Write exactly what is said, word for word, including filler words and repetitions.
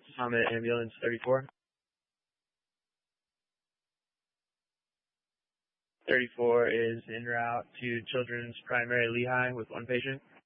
Summit Ambulance thirty-four. thirty-four is en route to Children's Primary Lehigh with one patient.